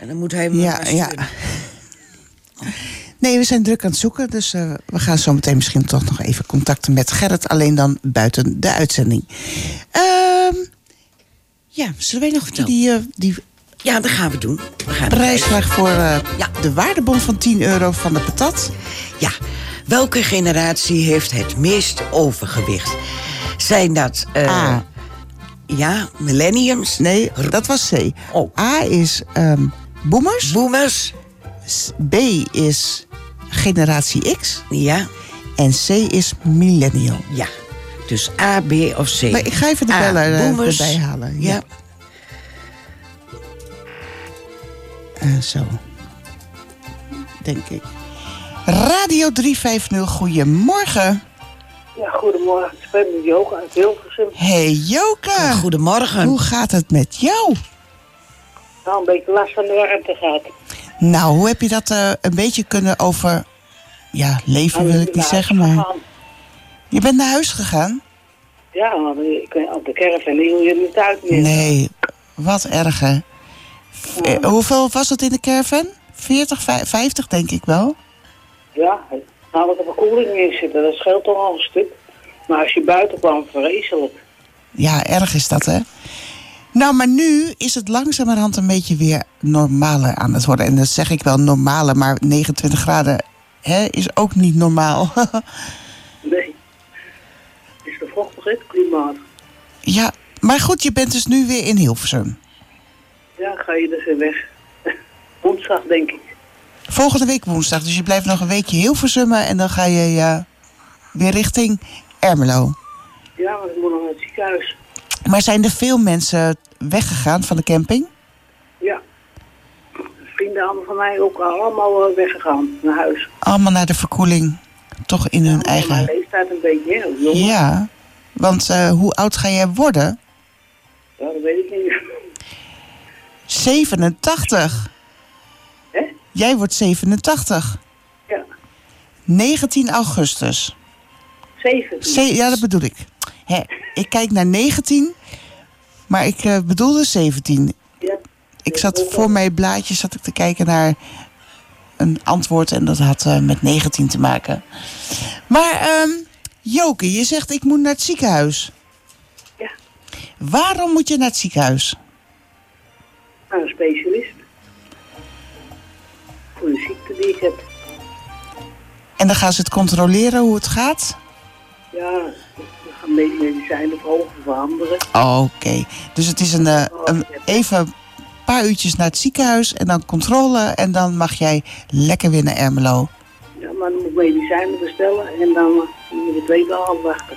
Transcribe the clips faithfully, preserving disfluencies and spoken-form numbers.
En dan moet hij hem Ja, ja. Nee, we zijn druk aan het zoeken. Dus uh, we gaan zo meteen misschien toch nog even contacten met Gerrit. Alleen dan buiten de uitzending. Uh, ja, zullen wij nog die, uh, die... Ja, dat gaan we doen. We gaan prijsvraag voor uh, ja. de waardebon van tien euro van de patat. Ja, welke generatie heeft het meest overgewicht? Zijn dat... Uh, A. Ja, millenniums? Nee, dat was C. Oh. A is um, boomers. Boomers. B is generatie X. Ja. En C is millennial. Ja, dus A, B of C. Maar ik ga even de A, beller boomers. erbij halen. Ja. ja. Uh, zo. Denk ik. Radio driehonderdvijftig, goedemorgen. Ja, goedemorgen. Ik spreek met Joke uit Hilversum. Hey Joke. Goedemorgen. Hoe gaat het met jou? Nou, een beetje last van de warmte gaat. Nou, hoe heb je dat uh, een beetje kunnen over... Ja, leven nou, wil ik niet zeggen, maar... Gegaan. Je bent naar huis gegaan? Ja, want ik, op de caravan hield je niet uit meer. Nee, wat erg hè. V- Ja. Hoeveel was het in de caravan? veertig, vijftig denk ik wel. Ja, nou wat er verkoeling in zitten, dat scheelt toch al een stuk. Maar als je buiten kwam, vreselijk. Ja, erg is dat hè. Nou, maar nu is het langzamerhand een beetje weer normaler aan het worden. En dat zeg ik wel normaler, maar negenentwintig graden hè, is ook niet normaal. Nee. Het is te vochtig, hè, het klimaat. Ja, maar goed, je bent dus nu weer in Hilversum. Ja, ga je dus weer weg. Woensdag, denk ik. Volgende week woensdag, dus je blijft nog een weekje Hilversummen en dan ga je uh, weer richting Ermelo. Ja, want ik moet nog naar het ziekenhuis. Maar zijn er veel mensen weggegaan van de camping? Ja. Vrienden van mij ook allemaal weggegaan naar huis. Allemaal naar de verkoeling, toch in hun Ja, eigen... mijn leeftijd een beetje, hè, jong. Ja, want uh, hoe oud ga jij worden? Ja, dat weet ik niet. zevenentachtig. Hè? Jij wordt zevenentachtig. Ja. negentien augustus. zeventien. Ze- ja, dat bedoel ik. Hè, ik kijk naar negentien, maar ik uh, bedoelde zeventien. Ja. Ik zat voor mijn blaadje zat ik te kijken naar een antwoord en dat had uh, met negentien te maken. Maar um, Joke, je zegt ik moet naar het ziekenhuis. Ja. Waarom moet je naar het ziekenhuis? Naar een specialist. Voor de ziekte die ik heb. En dan gaan ze het controleren hoe het gaat? Ja, we gaan medicijnen verhogen, veranderen. Oh, oké. Okay. Dus het is een, uh, een even een paar uurtjes naar het ziekenhuis en dan controle en dan mag jij lekker weer naar Ermelo. Ja, maar dan moet ik medicijnen bestellen en dan uh, moet je twee dagen wachten.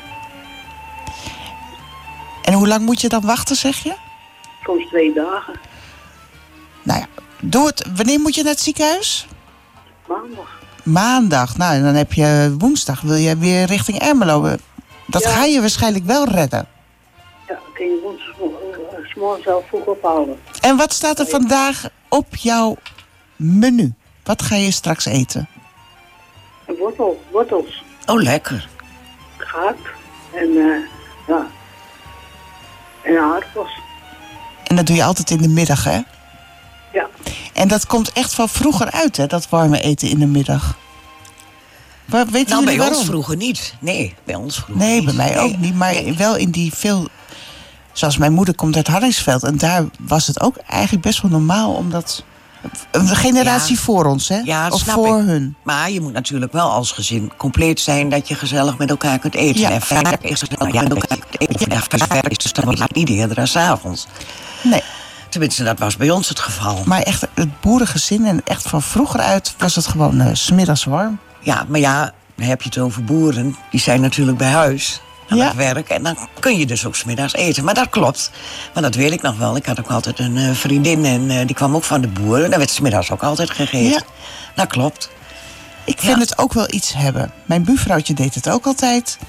En hoe lang moet je dan wachten, zeg je? Soms twee dagen. Nou ja, doe het. Wanneer moet je naar het ziekenhuis? Maandag. Maandag. Nou, en dan heb je woensdag. Wil je weer richting Ermelo? Dat Ja. ga je waarschijnlijk wel redden. Ja, dan kun je woensdag uh, 's morgens zelf vroeg ophalen. En wat staat er vandaag op jouw menu? Wat ga je straks eten? En wortel, wortels. Oh, lekker. Gehakt. En uh, ja. En aardappels. En dat doe je altijd in de middag, hè? Ja. En dat komt echt van vroeger uit, hè? Dat warme eten in de middag. Waar, weten Nou, bij jullie waarom? ons vroeger niet. Nee, bij ons vroeger Nee, niet. bij mij Nee. ook niet. Maar Nee. wel in die veel... Zoals mijn moeder komt uit Hardingsveld. En daar was het ook eigenlijk best wel normaal. Omdat... Een generatie Ja. voor ons, hè? Ja, dat of snap voor ik. hun. Maar je moet natuurlijk wel als gezin compleet zijn dat je gezellig met elkaar kunt eten. Ja. En vaak is het ja, met elkaar kunt eten. En vaak is het dan niet eerder dan 's avonds. Nee, Tenminste, dat was bij ons het geval. maar echt het boerengezin. En echt van vroeger uit was het gewoon uh, 's middags warm. Ja, maar ja, dan heb je het over boeren. Die zijn natuurlijk bij huis aan Ja. het werk. En dan kun je dus ook 's middags eten. Maar dat klopt. Maar dat weet ik nog wel. Ik had ook altijd een uh, vriendin en uh, die kwam ook van de boeren. Daar werd 's middags ook altijd gegeten. Ja. Dat klopt. Ik vind Ja. het ook wel iets hebben. Mijn buurvrouwtje deed het ook altijd.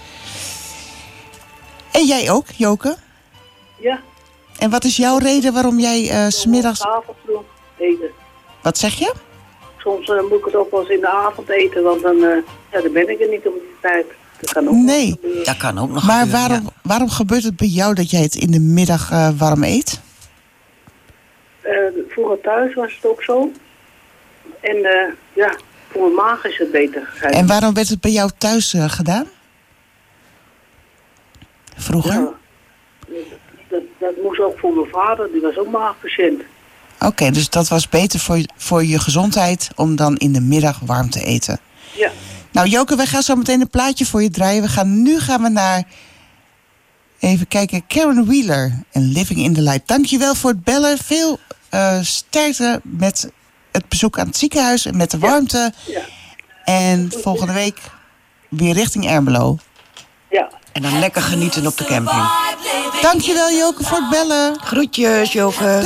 En jij ook, Joke? Ja. En wat is jouw reden waarom jij uh, 's middags... Avond doen, eten. Wat zeg je? Soms uh, moet ik het ook wel eens in de avond eten, want dan, uh, ja, dan ben ik er niet op die tijd. Dat kan ook Nee. wel gebeuren. Dat kan ook nog Maar gebeuren, waarom, ja. waarom gebeurt het bij jou dat jij het in de middag uh, warm eet? Uh, vroeger thuis was het ook zo. En uh, ja, voor mijn maag is het beter gegaan. En waarom werd het bij jou thuis uh, gedaan? Vroeger? Ja, dat, dat moest ook voor mijn vader, die was ook maagpatiënt. Oké, okay, dus dat was beter voor, voor je gezondheid om dan in de middag warm te eten. Ja. Nou Joke, wij gaan zo meteen een plaatje voor je draaien. We gaan, nu gaan we naar, even kijken, Karen Wheeler en Living in the Light. Dankjewel voor het bellen. Veel uh, sterkte met het bezoek aan het ziekenhuis en met de warmte. Ja. Ja. En volgende week weer richting Ermelo. Ja. En dan lekker genieten op de camping. Dankjewel Joke voor het bellen. Groetjes, Joke.